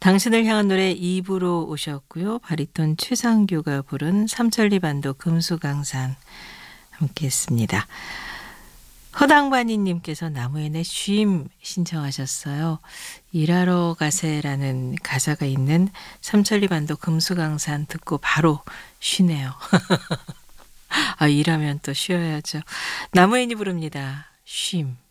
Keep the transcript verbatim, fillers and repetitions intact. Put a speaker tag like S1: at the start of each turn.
S1: 당신을 향한 노래 이 부로 오셨고요. 바리톤 최상규가 부른 삼천리 반도 금수강산 함께했습니다. 허당반이님께서 나무의 내 쉼 신청하셨어요. 일하러 가세라는 가사가 있는 삼천리 반도 금수강산 듣고 바로 쉬네요. 아, 일하면 또 쉬어야죠. 나무인이 부릅니다. 쉼.